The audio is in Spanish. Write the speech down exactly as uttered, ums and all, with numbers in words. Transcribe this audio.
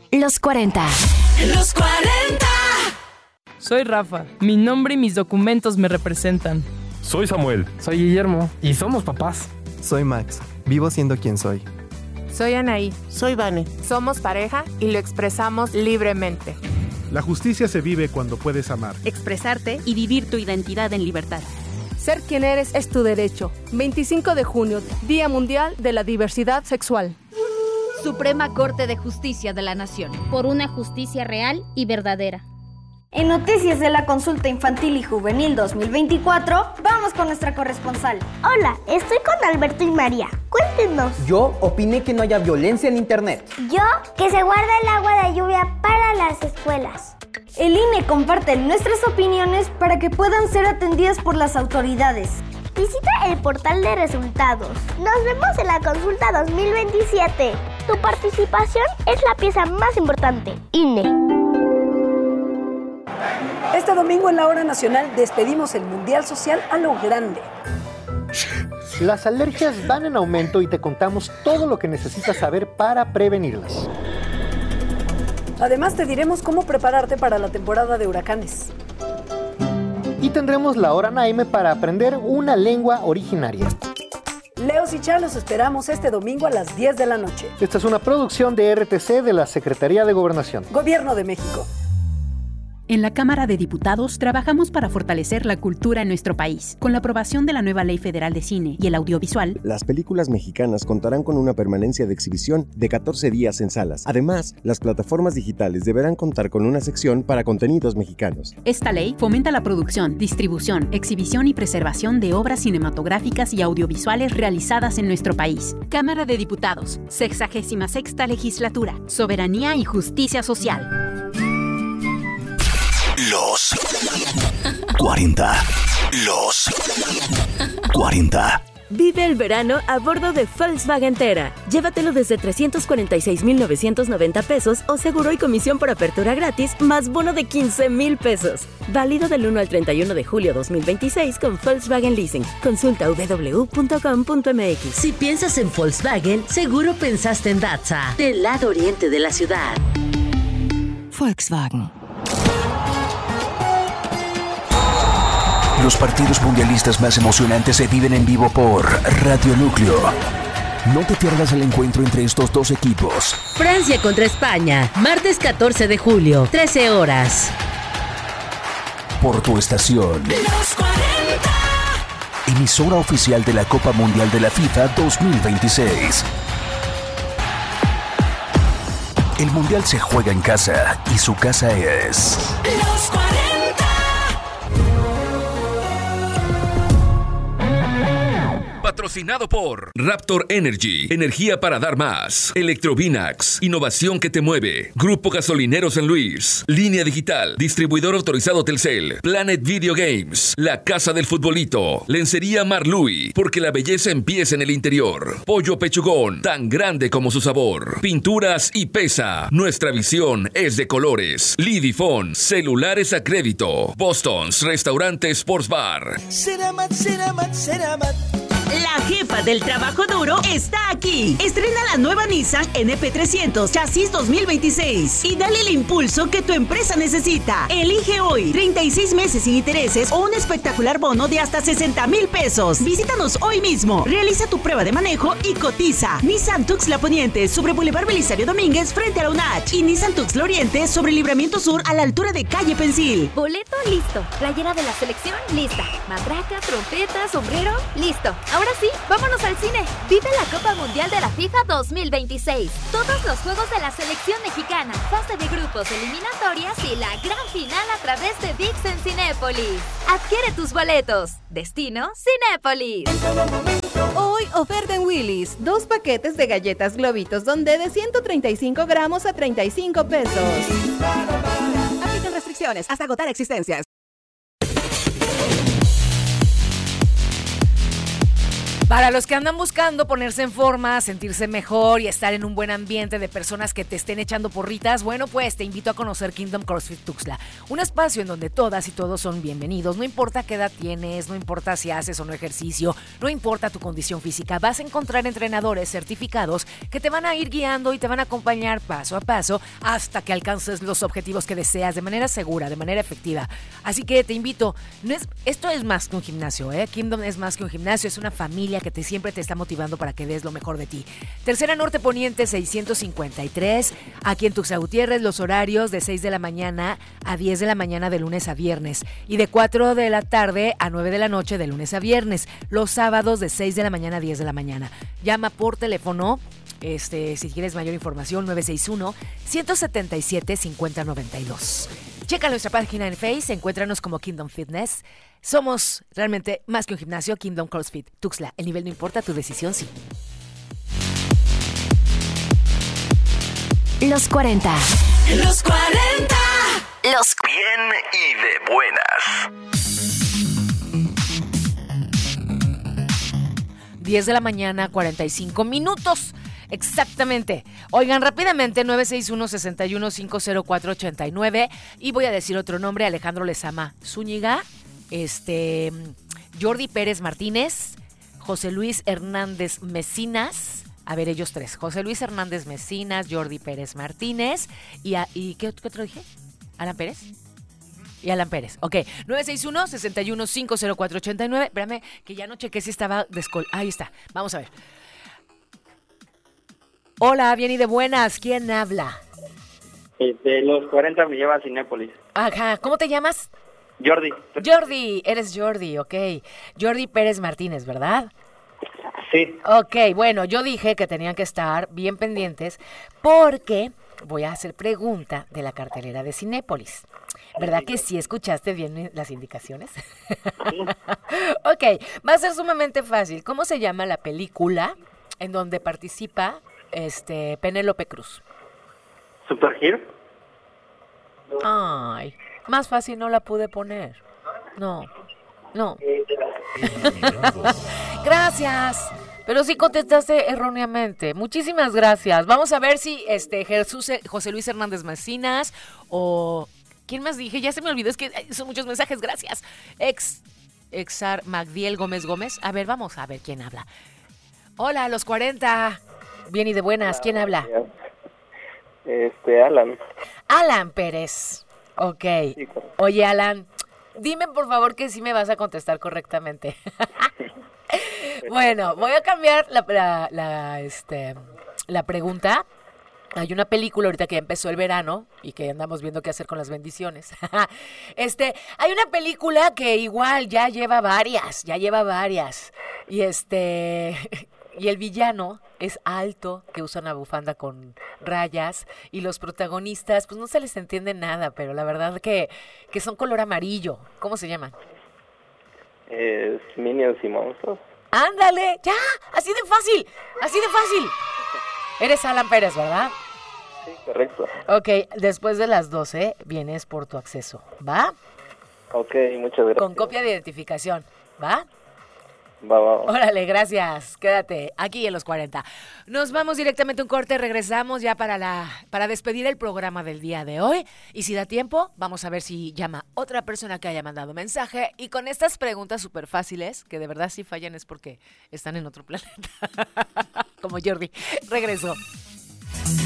Los cuarenta. Los cuarenta. Soy Rafa. Mi nombre y mis documentos me representan. Soy Samuel. Soy Guillermo. Y somos papás. Soy Max. Vivo siendo quien soy. Soy Anaí. Soy Vane. Somos pareja y lo expresamos libremente. La justicia se vive cuando puedes amar, expresarte y vivir tu identidad en libertad. Ser quien eres es tu derecho. veinticinco de junio, Día Mundial de la Diversidad Sexual. Suprema Corte de Justicia de la Nación. Por una justicia real y verdadera. En Noticias de la Consulta Infantil y Juvenil dos mil veinticuatro, vamos con nuestra corresponsal. Hola, estoy con Alberto y María. Cuéntenos. Yo opiné que no haya violencia en internet. Yo, que se guarda el agua de lluvia para las escuelas. El I N E comparte nuestras opiniones para que puedan ser atendidas por las autoridades. Visita el portal de resultados. Nos vemos en la consulta dos mil veintisiete. Tu participación es la pieza más importante. I N E. Este domingo en la Hora Nacional despedimos el Mundial Social a lo grande. Las alergias van en aumento y te contamos todo lo que necesitas saber para prevenirlas. Además te diremos cómo prepararte para la temporada de huracanes. Y tendremos la Hora Naime para aprender una lengua originaria. Leos y Chá los esperamos este domingo a las diez de la noche. Esta es una producción de R T C de la Secretaría de Gobernación. Gobierno de México. En la Cámara de Diputados trabajamos para fortalecer la cultura en nuestro país. Con la aprobación de la nueva Ley Federal de Cine y el Audiovisual, las películas mexicanas contarán con una permanencia de exhibición de catorce días en salas. Además, las plataformas digitales deberán contar con una sección para contenidos mexicanos. Esta ley fomenta la producción, distribución, exhibición y preservación de obras cinematográficas y audiovisuales realizadas en nuestro país. Cámara de Diputados, sexagésima sexta Legislatura, Soberanía y Justicia Social. Los cuarenta. Los cuarenta. Vive el verano a bordo de Volkswagen Tera. Llévatelo desde trescientos cuarenta y seis mil novecientos noventa pesos o seguro y comisión por apertura gratis más bono de quince mil pesos. Válido del uno al treinta y uno de julio dos mil veintiséis con Volkswagen Leasing. Consulta doble u doble u doble u punto com punto m x. Si piensas en Volkswagen, seguro pensaste en Datza, del lado oriente de la ciudad. Volkswagen. Los partidos mundialistas más emocionantes se viven en vivo por Radio Núcleo. No te pierdas el encuentro entre estos dos equipos. Francia contra España, martes catorce de julio, trece horas. Por tu estación. Los cuarenta. Emisora oficial de la Copa Mundial de la FIFA dos mil veintiséis. El Mundial se juega en casa y su casa es... Los cuarenta. Patrocinado por Raptor Energy, energía para dar más. Electrovinax, innovación que te mueve. Grupo Gasolinero San Luis. Línea Digital, distribuidor autorizado Telcel. Planet Video Games, la casa del futbolito. Lencería Marlui, porque la belleza empieza en el interior. Pollo Pechugón, tan grande como su sabor. Pinturas y Pesa, nuestra visión es de colores. Lidifón, celulares a crédito. Boston's, restaurante Sports Bar. Ceramat, Ceramat, Ceramat. La jefa del trabajo duro está aquí. Estrena la nueva Nissan N P trescientos Chasis dos mil veintiséis y dale el impulso que tu empresa necesita. Elige hoy treinta y seis meses sin intereses o un espectacular bono de hasta sesenta mil pesos. Visítanos hoy mismo. Realiza tu prueba de manejo y cotiza. Nissan Tuxtla Poniente sobre Boulevard Belisario Domínguez frente a la U N A H y Nissan Tuxtla Oriente sobre Libramiento Sur a la altura de Calle Pensil. Boleto listo. Playera de la selección lista. Matraca, trompeta, sombrero listo. Ahora sí, vámonos al cine. Vive la Copa Mundial de la FIFA dos mil veintiséis. Todos los juegos de la selección mexicana, fase de grupos, eliminatorias y la gran final a través de V I X en Cinépolis. Adquiere tus boletos. Destino Cinépolis. Hoy oferta en Willy's. Dos paquetes de galletas Globitos Donde de ciento treinta y cinco gramos a treinta y cinco pesos. Aplican restricciones hasta agotar existencias. Para los que andan buscando ponerse en forma, sentirse mejor y estar en un buen ambiente de personas que te estén echando porritas, bueno, pues te invito a conocer Kingdom CrossFit Tuxtla. Un espacio en donde todas y todos son bienvenidos. No importa qué edad tienes, no importa si haces o no ejercicio, no importa tu condición física. Vas a encontrar entrenadores certificados que te van a ir guiando y te van a acompañar paso a paso hasta que alcances los objetivos que deseas de manera segura, de manera efectiva. Así que te invito, no es, esto es más que un gimnasio, ¿eh? Kingdom es más que un gimnasio, es una familia que te, siempre te está motivando para que des lo mejor de ti. Tercera Norte Poniente seiscientos cincuenta y tres, aquí en Tuxtla Gutiérrez, los horarios de seis de la mañana a diez de la mañana de lunes a viernes y de cuatro de la tarde a nueve de la noche de lunes a viernes. Los sábados de seis de la mañana a diez de la mañana. Llama por teléfono, este, si quieres mayor información, nueve seis uno, uno siete siete, cinco cero nueve dos. Checa nuestra página en Face, encuéntranos como Kingdom Fitness. Somos realmente más que un gimnasio, Kingdom CrossFit Tuxtla. El nivel no importa, tu decisión sí. Los cuarenta. Los cuarenta. Los bien y de buenas. diez de la mañana, cuarenta y cinco minutos. Exactamente. Oigan, rápidamente, nueve seis uno, seis uno, cinco cero cuatro, ocho nueve. Y voy a decir otro nombre, Alejandro Lezama Zúñiga, este, Jordi Pérez Martínez, José Luis Hernández Mecinas. A ver, ellos tres. José Luis Hernández Mecinas, Jordi Pérez Martínez. ¿Y, a, y ¿qué, qué otro dije? ¿Alan Pérez? Y Alan Pérez. Ok. nueve seis uno, seis uno, cinco cero cuatro, ocho nueve. Espérame, que ya no chequé si estaba descol... Ahí está. Vamos a ver. Hola, bien y de buenas. ¿Quién habla? De los cuarenta me lleva a Cinépolis. Ajá. ¿Cómo te llamas? Jordi. Jordi. Eres Jordi, ok. Jordi Pérez Martínez, ¿verdad? Sí. Ok, bueno, yo dije que tenían que estar bien pendientes porque voy a hacer pregunta de la cartelera de Cinépolis. ¿Verdad que sí escuchaste bien las indicaciones? Sí. Ok, va a ser sumamente fácil. ¿Cómo se llama la película en donde participa este Penélope Cruz? ¿Super Hero? Ay, más fácil no la pude poner. No, no. Gracias. Pero sí contestaste erróneamente. Muchísimas gracias. Vamos a ver si este Jesús, José Luis Hernández Mecinas o... ¿Quién más dije? Ya se me olvidó, es que son muchos mensajes, gracias. Ex, Exar Magdiel Gómez Gómez. A ver, vamos a ver quién habla. Hola, a los cuarenta. Bien y de buenas, ¿quién habla? Este, Alan. Alan Pérez. Ok. Oye, Alan, dime por favor que sí me vas a contestar correctamente. Bueno, voy a cambiar la, la, la, este, la pregunta. Hay una película ahorita que empezó el verano y que andamos viendo qué hacer con las bendiciones. Este, hay una película que igual ya lleva varias, ya lleva varias. Y este, y el villano es alto, que usa una bufanda con rayas, y los protagonistas, pues no se les entiende nada, pero la verdad que, que son color amarillo. ¿Cómo se llaman? Es Minions y Monstruos. ¡Ándale! ¡Ya! ¡Así de fácil! ¡Así de fácil! Eres Alan Pérez, ¿verdad? Sí, correcto. Ok, después de las doce vienes por tu acceso, ¿va? Ok, muchas gracias. Con copia de identificación, ¿va? Va, va, va. Órale, gracias. Quédate aquí en los cuarenta. Nos vamos directamente a un corte, regresamos ya para la para despedir el programa del día de hoy. Y si da tiempo, vamos a ver si llama otra persona que haya mandado mensaje. Y con estas preguntas súper fáciles, que de verdad si fallan es porque están en otro planeta. Como Jordi. Regreso.